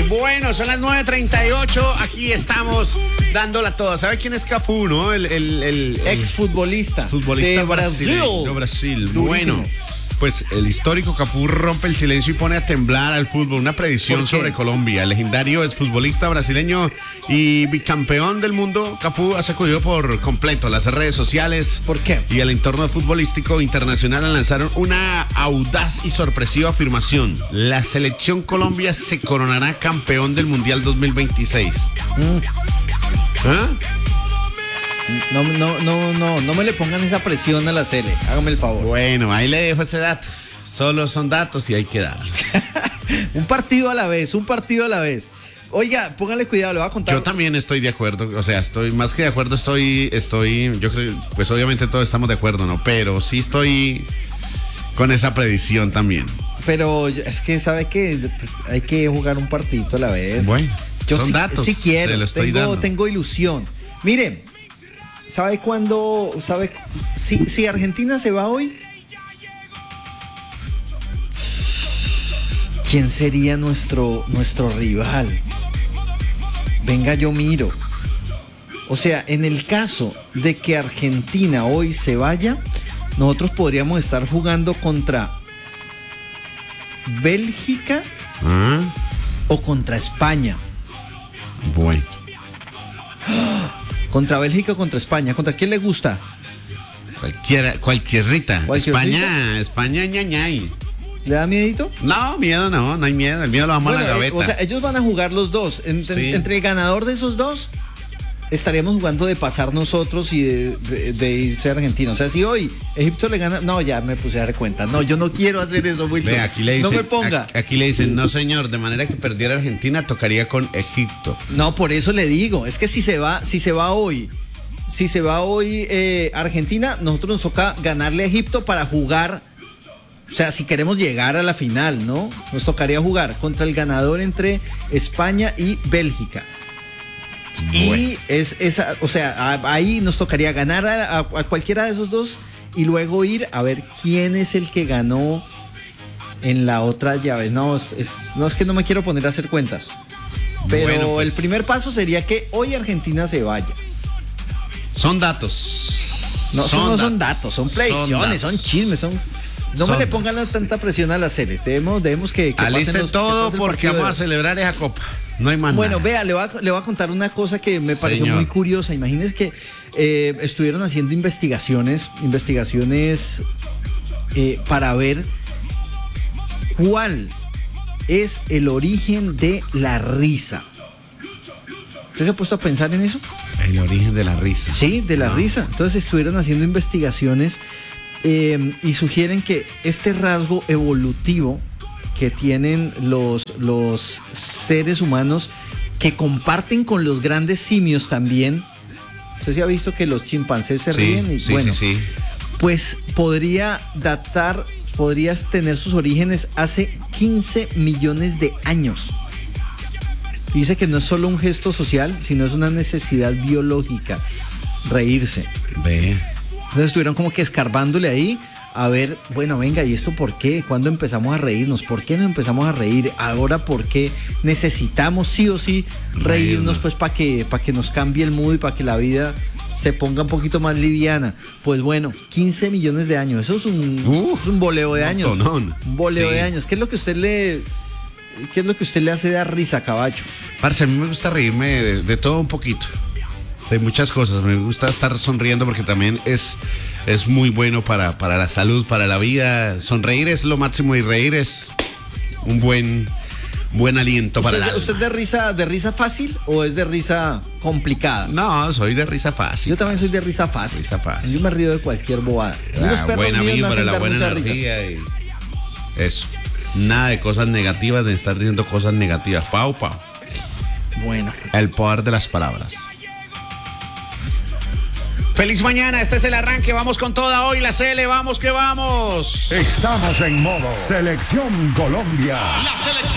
Bueno, son las 9:38. Aquí estamos dándola toda. ¿Sabe quién es Cafú, no? El exfutbolista futbolista de Brasil. De Brasil. Durísimo. Bueno, pues el histórico Cafú rompe el silencio y pone a temblar al fútbol. Una predicción sobre Colombia. El legendario exfutbolista brasileño y bicampeón del mundo, Cafú, ha sacudido por completo las redes sociales. ¿Por qué? Y el entorno futbolístico internacional lanzaron una audaz y sorpresiva afirmación. La selección Colombia se coronará campeón del Mundial 2026. ¿Ah? No me le pongan esa presión a la Sele, hágame el favor. Bueno, ahí le dejo ese dato. Solo son datos y hay que darlos. Un partido a la vez. Oiga, póngale cuidado, le voy a contar. Yo también estoy de acuerdo, o sea, estoy más que de acuerdo, yo creo, pues obviamente todos estamos de acuerdo, ¿no? Pero sí estoy con esa predicción también. Pero es que, ¿sabe qué? Pues hay que jugar un partidito a la vez. Bueno, yo son datos. Sí quiero, se lo estoy dando. Tengo ilusión. Mire, ¿sabe cuándo? Si Argentina se va hoy, ¿quién sería nuestro rival? Venga, yo miro. O sea, en el caso de que Argentina hoy se vaya, nosotros podríamos estar jugando contra Bélgica o contra España. Bueno. Contra Bélgica o contra España. ¿Contra quién le gusta? Cualquierita. España, ñañay. ¿Le da miedito? No, miedo no hay miedo. El miedo lo vamos a la gaveta. O sea, ellos van a jugar los dos. Entre el ganador de esos dos, estaríamos jugando de pasar nosotros y de irse a Argentina. O sea, si hoy Egipto le gana... No, ya me puse a dar cuenta. No, yo no quiero hacer eso, Wilson. Ve, aquí le dicen, no me ponga. Aquí le dicen, no señor, de manera que perdiera Argentina, tocaría con Egipto. No, por eso le digo. Es que si se va hoy Argentina, nosotros nos toca ganarle a Egipto para jugar. O sea, si queremos llegar a la final, ¿no? Nos tocaría jugar contra el ganador entre España y Bélgica. Bueno. Y ahí nos tocaría ganar a cualquiera de esos dos y luego ir a ver quién es el que ganó en la otra llave. No es que no me quiero poner a hacer cuentas. Pero bueno, pues, el primer paso sería que hoy Argentina se vaya. Son datos. No son datos, son predicciones, son chismes, No me le pongan tanta presión a la serie. Debemos que alisten todo porque vamos a celebrar esa copa. No hay más Bueno, nada. vea, le voy a contar una cosa que me pareció muy curiosa. Imagínense que estuvieron haciendo investigaciones para ver cuál es el origen de la risa. ¿Usted se ha puesto a pensar en eso? El origen de la risa. Sí, de la risa. Entonces estuvieron haciendo investigaciones y sugieren que este rasgo evolutivo que tienen los seres humanos que comparten con los grandes simios también. Usted se ha visto que los chimpancés se ríen y sí. Pues podría tener sus orígenes hace 15 millones de años. Dice que no es solo un gesto social, sino es una necesidad biológica, reírse. Ve. Entonces estuvieron como que escarbándole ahí a ver, bueno, venga, ¿y esto por qué? ¿Cuándo empezamos a reírnos? ¿Por qué nos empezamos a reír? Ahora, ¿por qué necesitamos sí o sí reírnos? Pues para que nos cambie el mood y para que la vida se ponga un poquito más liviana. Pues bueno, 15 millones de años. Eso es un boleo de años. Un boleo de años. ¿Qué es lo que usted le hace dar risa, caballo? Parce, a mí me gusta reírme de todo un poquito. De muchas cosas. Me gusta estar sonriendo porque también es muy bueno para la salud, para la vida. Sonreír es lo máximo y reír es un buen aliento para la alma. ¿Usted es de risa fácil o es de risa complicada? No, soy de risa fácil. Yo también soy de risa fácil. Yo me río de cualquier bobada. La buena vibra, la buena energía y eso. Nada de cosas negativas, de estar diciendo cosas negativas. Pau. Bueno. El poder de las palabras. Feliz mañana, este es el arranque, vamos con toda hoy la Cele, vamos que vamos. Estamos en modo Selección Colombia. La selección